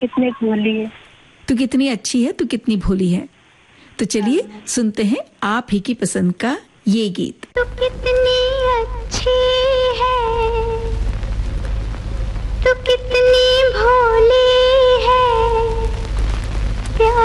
कितनी भोली है, तू कितनी अच्छी है, तू कितनी भोली है। तो चलिए सुनते हैं आप ही की पसंद का ये गीत। तू कितनी